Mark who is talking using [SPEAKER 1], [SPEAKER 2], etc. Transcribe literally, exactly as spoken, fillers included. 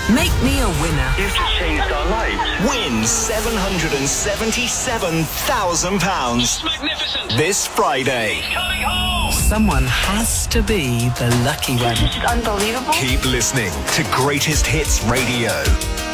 [SPEAKER 1] Make me a winner.
[SPEAKER 2] You've just changed our lives.
[SPEAKER 3] Win seven hundred seventy-seven thousand pounds.
[SPEAKER 2] It's magnificent.
[SPEAKER 3] This Friday.
[SPEAKER 2] Coming home.
[SPEAKER 1] Someone has to be the lucky one.
[SPEAKER 4] This is unbelievable.
[SPEAKER 3] Keep listening to Greatest Hits Radio.